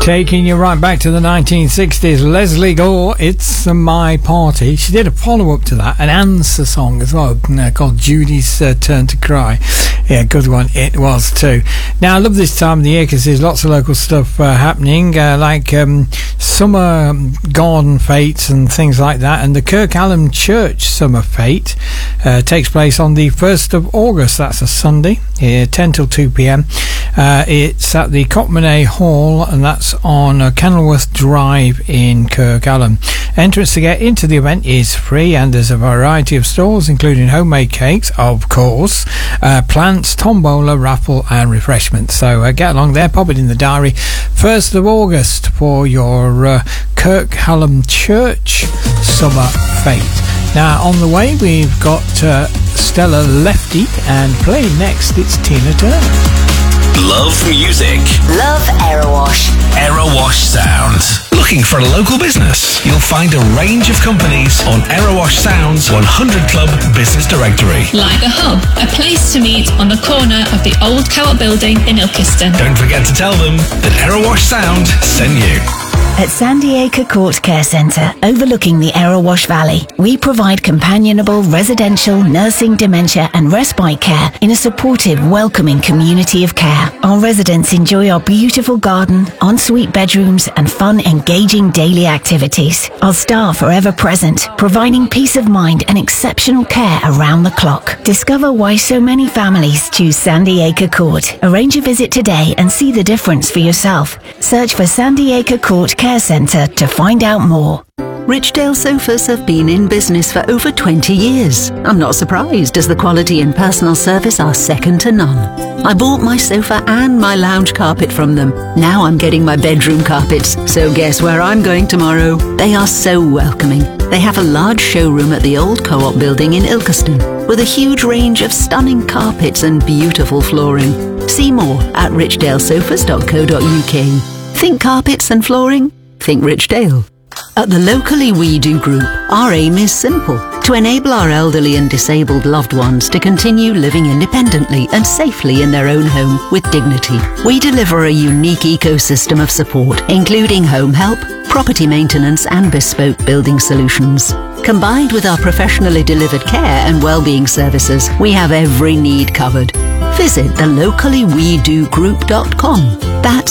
Taking you right back to the 1960s, Leslie Gore, It's My Party. She did a follow-up to that, an answer song as well, called Judy's Turn to Cry. Yeah, good one it was too. Now, I love this time of the year because there's lots of local stuff happening, like summer garden fetes and things like that. And the Kirkhallam Church Summer Fete takes place on the 1st of August. That's a Sunday, 10 till 2 p.m. It's at the Cotmanay Hall, and that's on Kenilworth Drive in Kirkhallam. Entrance to get into the event is free, and there's a variety of stalls, including homemade cakes, of course, plants, tombola, raffle, and refreshments. So get along there, pop it in the diary. 1st of August for your Kirkhallam Church Summer Fete. Now, on the way, we've got Stella Lefty, and playing next, it's Tina Turner. Love music. Love Aerowash. Aerowash Sound. Looking for a local business? You'll find a range of companies on Aerowash Sound's 100 Club business directory. Like a hub, a place to meet on the corner of the old Co-op building in Ilkeston. Don't forget to tell them that Aerowash Sound sent you. At Sandy Acre Court Care Centre, overlooking the Aerowash Valley, we provide companionable residential, nursing, dementia and respite care in a supportive, welcoming community of care. Our residents enjoy our beautiful garden, ensuite bedrooms and fun, engaging daily activities. Our staff are ever present, providing peace of mind and exceptional care around the clock. Discover why so many families choose Sandy Acre Court. Arrange a visit today and see the difference for yourself. Search for Sandy Acre Court Care Centre to find out more. Richdale Sofas have been in business for over 20 years. I'm not surprised, as the quality and personal service are second to none. I bought my sofa and my lounge carpet from them. Now I'm getting my bedroom carpets, so guess where I'm going tomorrow? They are so welcoming. They have a large showroom at the old Co-op building in Ilkeston, with a huge range of stunning carpets and beautiful flooring. See more at richdalesofas.co.uk. Think carpets and flooring? Think Richdale. At the Locally We Do Group, our aim is simple: to enable our elderly and disabled loved ones to continue living independently and safely in their own home with dignity. We deliver a unique ecosystem of support, including home help, property maintenance and bespoke building solutions. Combined with our professionally delivered care and wellbeing services, we have every need covered. Visit thelocallywedogroup.com. That's